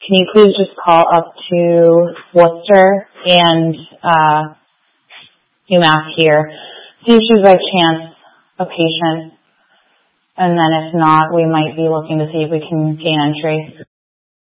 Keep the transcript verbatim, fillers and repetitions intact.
can you please just call up to Worcester and uh, UMass here, see if she's by chance a patient, and then if not, we might be looking to see if we can gain entry.